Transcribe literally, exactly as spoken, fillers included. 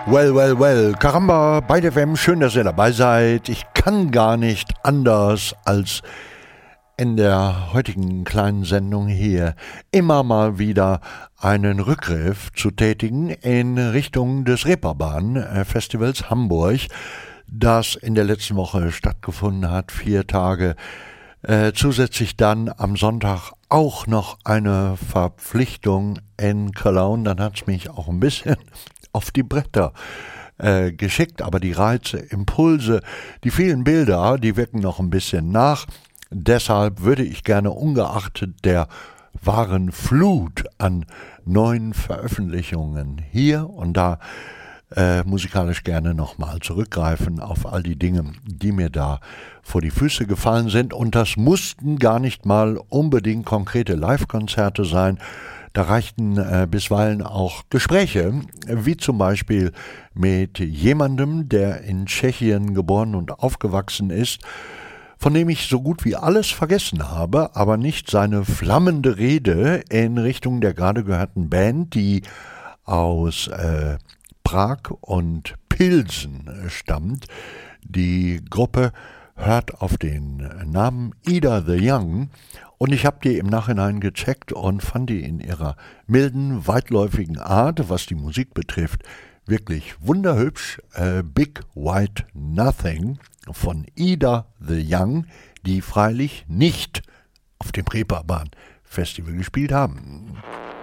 Well, well, well, Caramba, bei der W M, schön, dass ihr dabei seid. Ich kann gar nicht anders, als in der heutigen kleinen Sendung hier immer mal wieder einen Rückgriff zu tätigen in Richtung des Reeperbahn-Festivals Hamburg, das in der letzten Woche stattgefunden hat, vier Tage. Äh, zusätzlich dann am Sonntag auch noch eine Verpflichtung in Cologne. Dann hat es mich auch ein bisschen auf die Bretter äh, geschickt, aber die Reize, Impulse, die vielen Bilder, die wirken noch ein bisschen nach. Deshalb würde ich gerne ungeachtet der wahren Flut an neuen Veröffentlichungen hier und da äh, musikalisch gerne nochmal zurückgreifen auf all die Dinge, die mir da vor die Füße gefallen sind. Und das mussten gar nicht mal unbedingt konkrete Live-Konzerte sein. Da reichten äh, bisweilen auch Gespräche, wie zum Beispiel mit jemandem, der in Tschechien geboren und aufgewachsen ist, von dem ich so gut wie alles vergessen habe, aber nicht seine flammende Rede in Richtung der gerade gehörten Band, die aus äh, Prag und Pilsen stammt. Die Gruppe hört auf den Namen Ida the Young. Und ich habe die im Nachhinein gecheckt und fand die in ihrer milden, weitläufigen Art, was die Musik betrifft, wirklich wunderhübsch. Äh, Big White Nothing von Ida the Young, die freilich nicht auf dem Reeperbahn Festival gespielt haben.